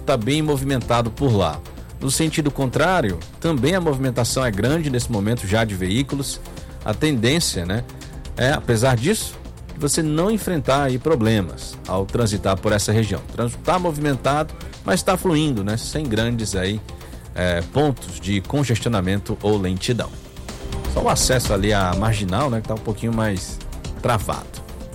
está bem movimentado por lá. No sentido contrário, também a movimentação é grande nesse momento já de veículos. A tendência, né, apesar disso, você não enfrentar aí problemas ao transitar por essa região. O trânsito está movimentado, mas está fluindo, né, sem grandes aí pontos de congestionamento ou lentidão. Só o acesso ali à marginal, né, que está um pouquinho mais travado.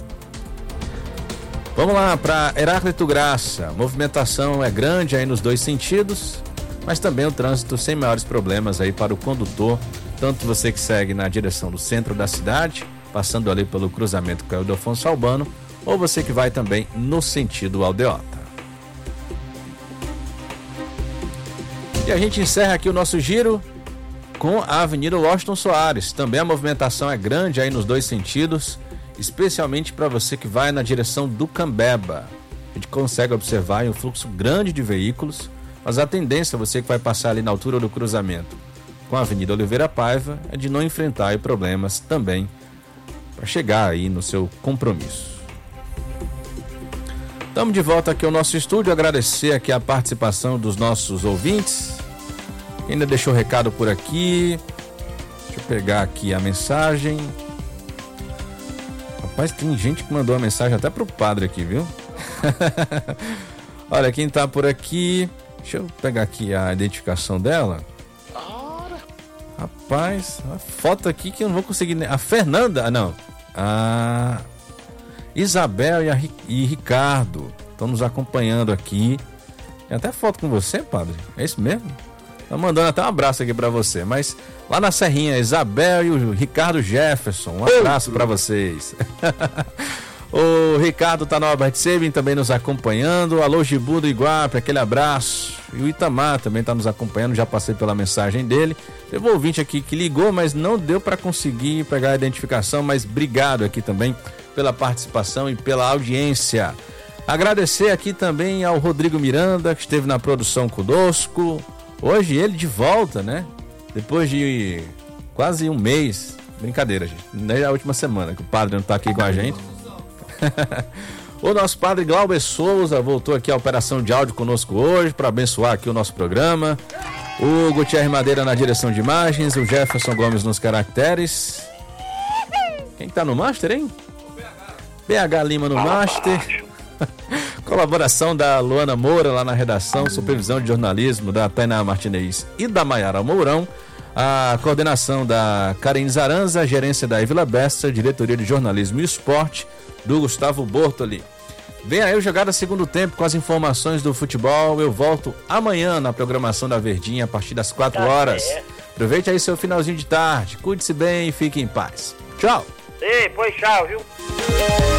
Vamos lá para Heráclito Graça. A movimentação é grande aí nos dois sentidos, mas também o trânsito sem maiores problemas aí para o condutor, tanto você que segue na direção do centro da cidade, passando ali pelo cruzamento com o Ildefonso Albano, ou você que vai também no sentido Aldeota. E a gente encerra aqui o nosso giro com a Avenida Washington Soares. Também a movimentação é grande aí nos dois sentidos, especialmente para você que vai na direção do Cambeba. A gente consegue observar um fluxo grande de veículos, mas a tendência, você que vai passar ali na altura do cruzamento com a Avenida Oliveira Paiva, é de não enfrentar aí problemas também para chegar aí no seu compromisso. Estamos de volta aqui ao nosso estúdio, agradecer aqui a participação dos nossos ouvintes. Quem ainda deixou recado por aqui, deixa eu pegar aqui a mensagem. Rapaz, tem gente que mandou a mensagem até pro padre aqui, viu? Olha, quem tá por aqui, deixa eu pegar aqui a identificação dela. Rapaz, a foto aqui que eu não vou conseguir. A Fernanda, não. A Isabel e Ricardo estão nos acompanhando aqui. Tem até foto com você, padre? É isso mesmo? Tá mandando até um abraço aqui pra você. Mas lá na Serrinha, Isabel e o Ricardo Jefferson, um abraço pra vocês. O Ricardo tá no Albert Sabin também nos acompanhando. Alô, Gibu do Iguape, aquele abraço. E o Itamar também tá nos acompanhando, já passei pela mensagem dele. Teve um ouvinte aqui que ligou, mas não deu para conseguir pegar a identificação, mas obrigado aqui também pela participação e pela audiência. Agradecer aqui também ao Rodrigo Miranda, que esteve na produção conosco. Hoje ele de volta, né? Depois de quase um mês. Brincadeira, gente. Desde a última semana que o padre não tá aqui com a gente. O nosso padre Glauber Souza voltou aqui à operação de áudio conosco hoje para abençoar aqui o nosso programa. O Gutierre Madeira na direção de imagens, o Jefferson Gomes nos caracteres. Quem tá no master, hein? PH Lima no master. Colaboração da Luana Moura lá na redação, supervisão de jornalismo da Tainá Martinez e da Maiara Mourão. A coordenação da Karine Zaranza, gerência da Vila Besta, diretoria de jornalismo e esporte do Gustavo Bortoli. Vem aí o Jogada Segundo Tempo com as informações do futebol. Eu volto amanhã na programação da Verdinha a partir das 4 horas. Aproveite aí seu finalzinho de tarde. Cuide-se bem e fique em paz. Tchau. Ei, pois tchau, viu?